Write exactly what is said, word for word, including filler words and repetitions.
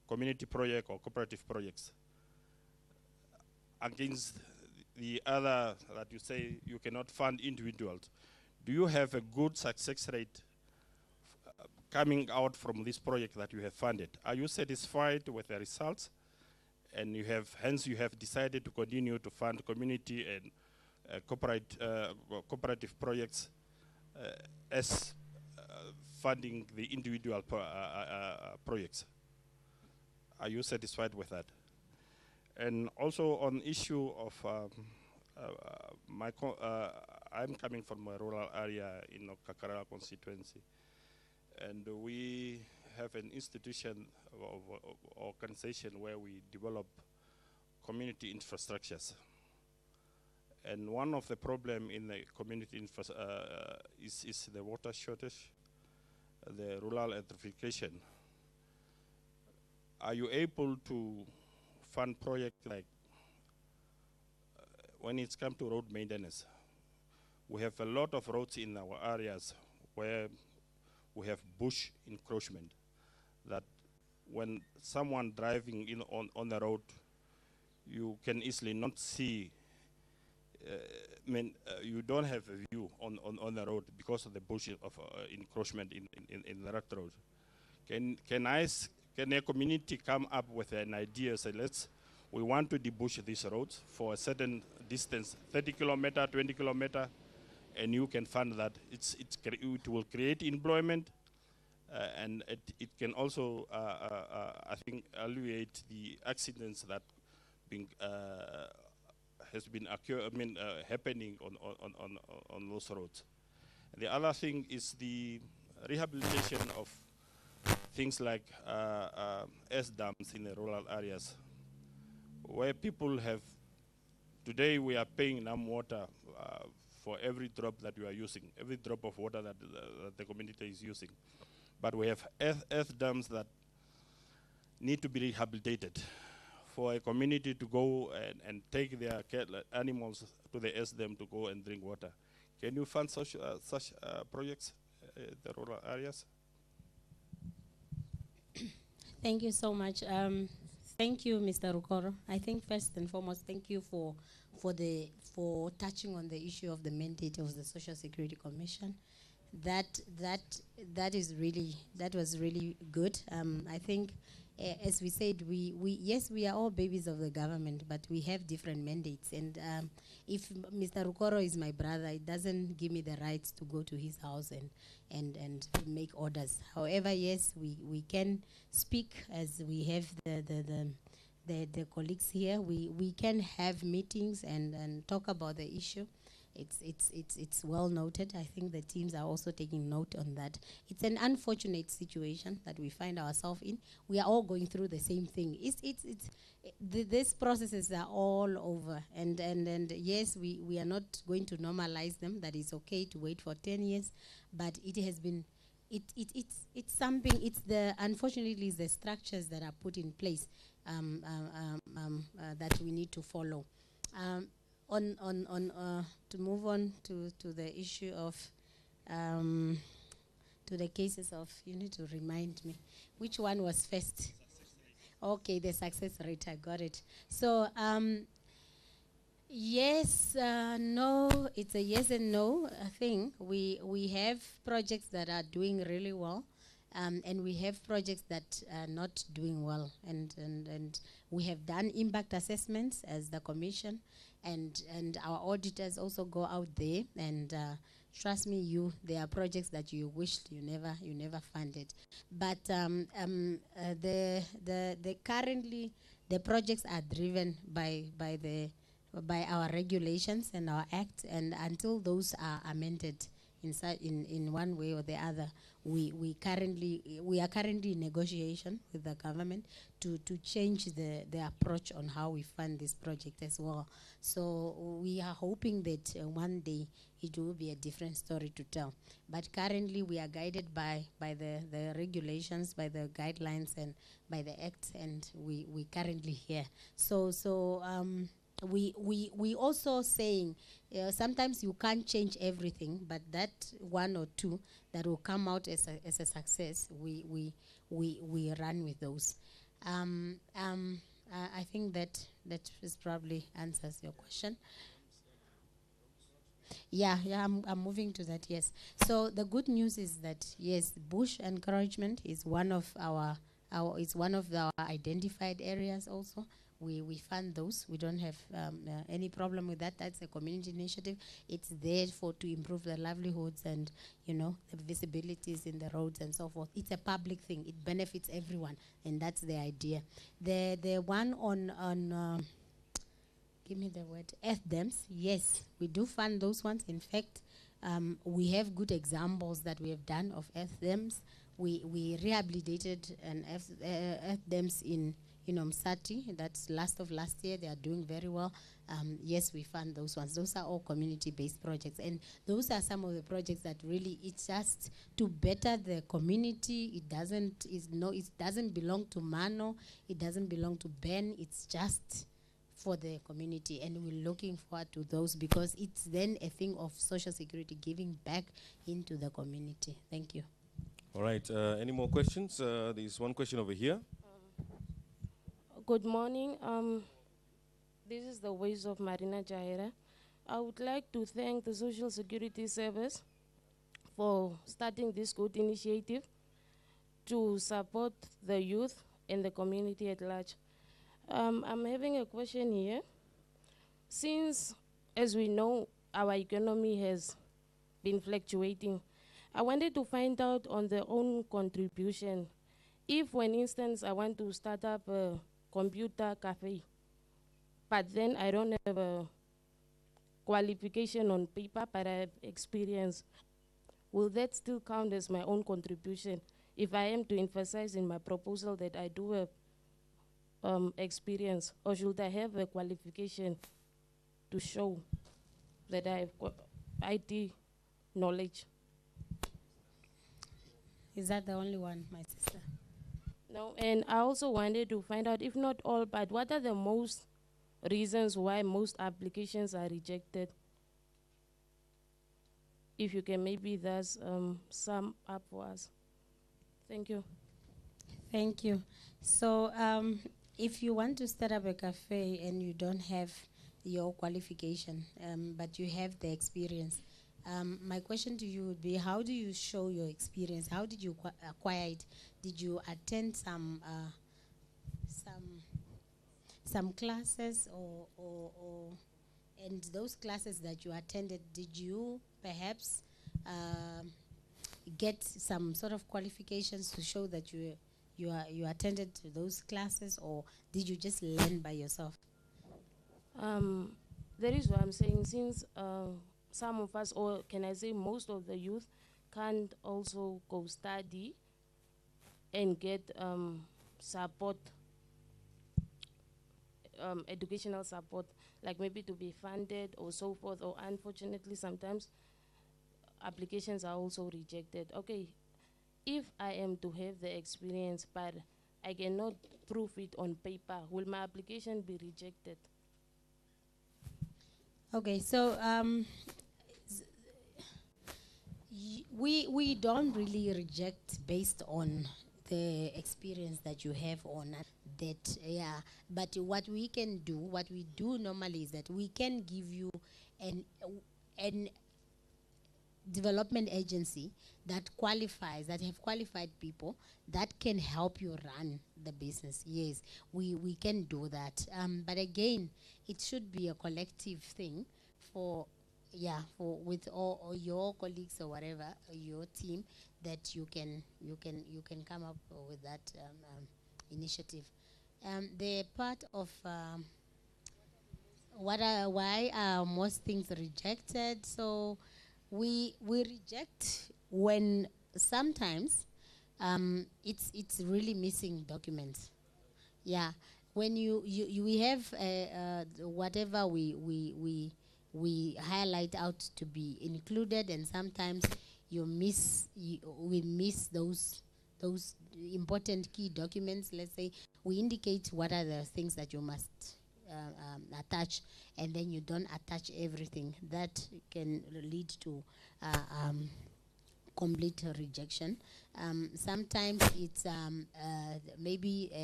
community project or cooperative projects against the other that you say you cannot fund individuals. Do you have a good success rate uh, coming out from this project that you have funded? Are you satisfied with the results? And you have, hence you have decided to continue to fund community and uh, corporate, uh, cooperative projects uh, as uh, funding the individual pro uh, uh, projects. Are you satisfied with that? And also on issue of um, uh, my, uh, I'm coming from a rural area in Kakara constituency, and we have an institution of, of organization where we develop community infrastructures. And one of the problem in the community infra uh, is, is the water shortage, the rural electrification. Are you able to fund projects like uh, when it's come to road maintenance? We have a lot of roads in our areas where we have bush encroachment, that when someone driving in on, on the road, you can easily not see, uh, I mean, uh, you don't have a view on, on, on the road because of the bush of uh, encroachment in, in, in the road. Can, can, I, can a community come up with an idea, say, let's, we want to debush these roads for a certain distance, thirty kilometer, twenty kilometer, and you can fund that. It's, it's, it will create employment, uh, and it, it can also, uh, uh, uh, I think, alleviate the accidents that being, uh, has been occur, I mean, uh, happening on, on, on, on those roads. And the other thing is the rehabilitation of things like uh, uh, S dams in the rural areas, where people have, today we are paying NAM water uh, for every drop that we are using, every drop of water that, uh, that the community is using. But we have earth, earth dams that need to be rehabilitated for a community to go and, and take their animals to the earth dam to go and drink water. Can you fund such, uh, such uh, projects in the rural areas? Thank you so much. Um, thank you, Mister Rukoro. I think first and foremost, thank you for for the for touching on the issue of the mandate of the Social Security Commission. That that that is really that was really good. Um, I think, uh, as we said, we we yes we are all babies of the government, but we have different mandates. And um, if Mister Rukoro is my brother, it doesn't give me the rights to go to his house and and and make orders. However, yes, we we can speak as we have the the the. The, the colleagues here, we, we can have meetings and, and talk about the issue. It's, it's, it's, it's well noted. I think the teams are also taking note on that. It's an unfortunate situation that we find ourselves in. We are all going through the same thing. It's, it's, it's, th these processes are all over. And, and, and yes, we, we are not going to normalize them, that it's okay to wait for ten years, but it has been, it, it, it's, it's something, it's the, unfortunately, it's the structures that are put in place Um, um, um, um, uh, that we need to follow. Um, on, on, on, uh, to move on to, to the issue of, um, to the cases of, you need to remind me, which one was first? Okay, the success rate, I got it. So, um, yes, uh, no, it's a yes and no uh, thing. We, we have projects that are doing really well. Um, and we have projects that are not doing well, and, and, and we have done impact assessments as the commission, and, and our auditors also go out there, and uh, trust me, you, there are projects that you wished you never, you never funded. But um, um, uh, the, the, the currently, the projects are driven by, by, the, by our regulations and our act, and until those are amended in, in, in one way or the other, We, we currently we are currently in negotiation with the government to, to change the, the approach on how we fund this project as well. So we are hoping that uh, one day it will be a different story to tell. But currently we are guided by, by the, the regulations, by the guidelines, and by the act, and we, we currently here. So so um, we we we also saying uh, sometimes you can't change everything, but that one or two that will come out as a, as a success, we we we we run with those. Um, um, uh, I think that that is probably answers your question. Yeah, yeah, I'm, I'm moving to that, yes. So the good news is that, yes, bush encouragement is one of our, our it's one of our identified areas also. We, we fund those. We don't have um, uh, any problem with that. That's a community initiative. It's there for to improve the livelihoods and, you know, the visibilities in the roads and so forth. It's a public thing. It benefits everyone, and that's the idea. The the one on on um, give me the word, earth dams. Yes, we do fund those ones. In fact, um, we have good examples that we have done of earth dams. We we rehabilitated an earth, uh, earth dams in in Umsati. That's last of last year. They are doing very well. Um, yes, we fund those ones. Those are all community-based projects, and those are some of the projects that really it's just to better the community. It doesn't is no it doesn't belong to Mano. It doesn't belong to Ben. It's just for the community, and we're looking forward to those because it's then a thing of social security giving back into the community. Thank you. All right, uh, any more questions? Uh, there's one question over here. Good morning. Um, this is the Ways of Marina Jaira. I would like to thank the Social Security Service for starting this good initiative to support the youth and the community at large. Um, I'm having a question here. Since, as we know, our economy has been fluctuating, I wanted to find out on their own contribution. If, for instance, I want to start up a computer cafe, but then I don't have a qualification on paper, but I have experience, will that still count as my own contribution if I am to emphasize in my proposal that I do have um, experience, or should I have a qualification to show that I have I T knowledge? Is that the only one, my sister? No, and I also wanted to find out, if not all, but what are the most reasons why most applications are rejected? If you can maybe thus um, sum up for us. Thank you. Thank you. So um, if you want to start up a cafe and you don't have your qualification, um, but you have the experience, um, my question to you would be, how do you show your experience? How did you acquire it? Did you attend some uh, some some classes, or, or, or and those classes that you attended, did you perhaps um, get some sort of qualifications to show that you you are you attended to those classes, or did you just learn by yourself? Um, that is what I'm saying. Since uh, some of us, or can I say most of the youth, can't also go study and get um, support, um, educational support, like maybe to be funded or so forth, or unfortunately sometimes applications are also rejected. Okay, if I am to have the experience but I cannot prove it on paper, will my application be rejected? Okay, so um, we we don't really reject based on the experience that you have on that, yeah. But what we can do, what we do normally is that we can give you an an development agency that qualifies, that have qualified people that can help you run the business. Yes, we, we can do that. Um, but again, it should be a collective thing for, yeah, for with all, all your colleagues or whatever, or your team, that you can you can you can come up with that um, um, initiative. Um, the part of um, what are, why are most things rejected? So we we reject when sometimes um, it's it's really missing documents. Yeah, when you you, you we have uh, uh, whatever we we we we highlight out to be included, and sometimes you miss you, we miss those those important key documents. Let's say we indicate what are the things that you must uh, um, attach, and then you don't attach everything. That can lead to uh, um, complete rejection. Um, sometimes it's um, uh, maybe